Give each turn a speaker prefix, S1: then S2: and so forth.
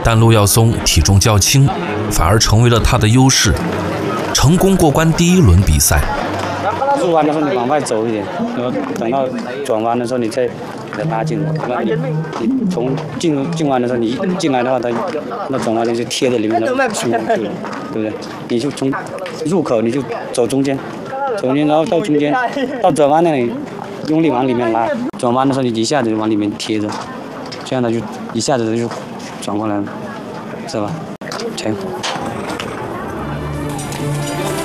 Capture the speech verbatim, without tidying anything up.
S1: 但陆耀松体重较轻，反而成为了他的优势，成功过关第一轮比赛。
S2: 入弯的时候你往外走一点，然后等到转弯的时候你再再拉进来。你你从进入进弯的时候，你一进来的话，它那转弯就贴在里面的舒服住了，对不对？你就从入口你就走中间，走中间然后到中间，到转弯那里用力往里面拉，转弯的时候你一下子就往里面贴着，这样它就一下子就转过来了，是吧？停。